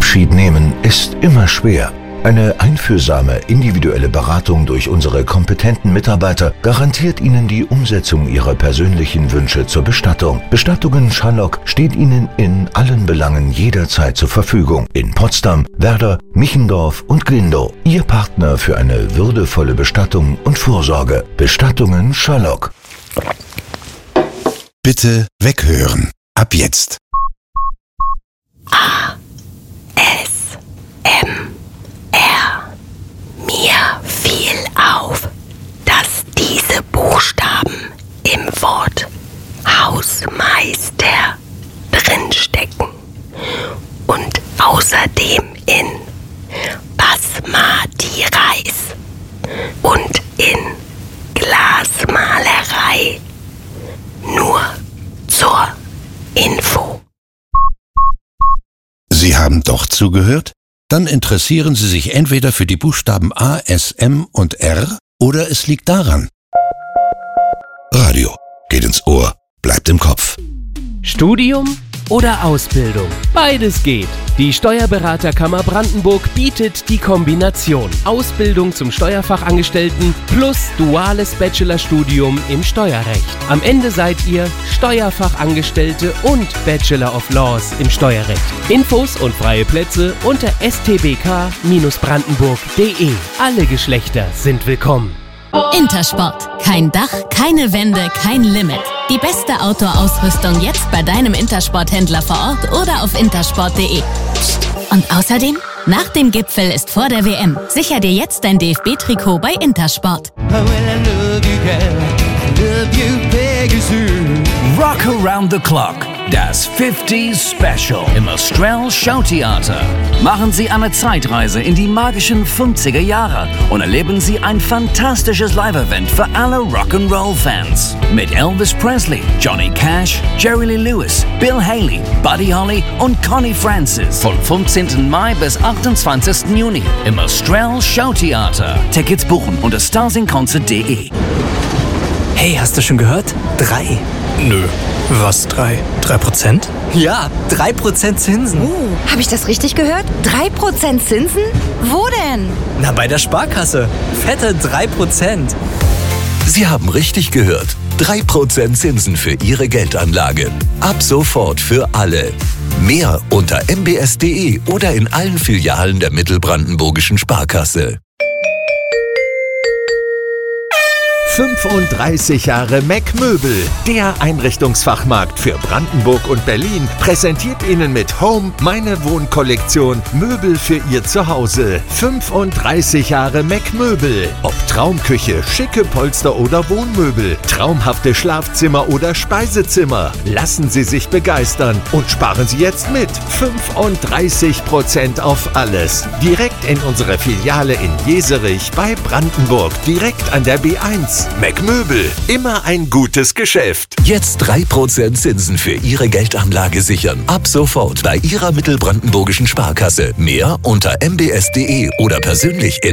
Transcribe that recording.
Abschied nehmen ist immer schwer. Eine einfühlsame, individuelle Beratung durch unsere kompetenten Mitarbeiter garantiert Ihnen die Umsetzung Ihrer persönlichen Wünsche zur Bestattung. Bestattungen Schallock steht Ihnen in allen Belangen jederzeit zur Verfügung. In Potsdam, Werder, Michendorf und Glindow. Ihr Partner für eine würdevolle Bestattung und Vorsorge. Bestattungen Schallock. Bitte weghören. Ab jetzt. Mir fiel auf, dass diese Buchstaben im Wort Hausmeister drinstecken und außerdem in Basmati Reis und in Glasmalerei. Nur zur Info. Sie haben doch zugehört? Dann interessieren Sie sich entweder für die Buchstaben A, S, M und R oder es liegt daran. Radio geht ins Ohr, bleibt im Kopf. Studium oder Ausbildung? Beides geht. Die Steuerberaterkammer Brandenburg bietet die Kombination Ausbildung zum Steuerfachangestellten plus duales Bachelorstudium im Steuerrecht. Am Ende seid ihr Steuerfachangestellte und Bachelor of Laws im Steuerrecht. Infos und freie Plätze unter stbk-brandenburg.de. Alle Geschlechter sind willkommen. Intersport. Kein Dach, keine Wände, kein Limit. Die beste Outdoor-Ausrüstung jetzt bei deinem Intersport-Händler vor Ort oder auf intersport.de. Und außerdem, nach dem Gipfel ist vor der WM. Sicher dir jetzt dein DFB-Trikot bei Intersport. Rock Around the Clock, das 50s Special im Austral Showtheater. Machen Sie eine Zeitreise in die magischen 50er Jahre und erleben Sie ein fantastisches Live-Event für alle Rock'n'Roll-Fans. Mit Elvis Presley, Johnny Cash, Jerry Lee Lewis, Bill Haley, Buddy Holly und Connie Francis. Vom 15. Mai bis 28. Juni im Austral Showtheater. Tickets buchen unter starsinconcert.de. Hey, hast du schon gehört? 3. Nö. Was 3? 3%? Ja, 3% Zinsen. Habe ich das richtig gehört? 3% Zinsen? Wo denn? Na, bei der Sparkasse. Fette 3%. Sie haben richtig gehört. 3% Zinsen für Ihre Geldanlage. Ab sofort für alle. Mehr unter mbs.de oder in allen Filialen der Mittelbrandenburgischen Sparkasse. 35 Jahre Mac Möbel, der Einrichtungsfachmarkt für Brandenburg und Berlin, präsentiert Ihnen mit Home meine Wohnkollektion Möbel für Ihr Zuhause. 35 Jahre Mac Möbel. Ob Traumküche, schicke Polster oder Wohnmöbel, traumhafte Schlafzimmer oder Speisezimmer. Lassen Sie sich begeistern und sparen Sie jetzt mit 35% auf alles. Direkt in unsere Filiale in Jeserich bei Brandenburg, direkt an der B1. Mac Möbel, immer ein gutes Geschäft. Jetzt 3% Zinsen für Ihre Geldanlage sichern. Ab sofort bei Ihrer Mittelbrandenburgischen Sparkasse. Mehr unter mbs.de oder persönlich in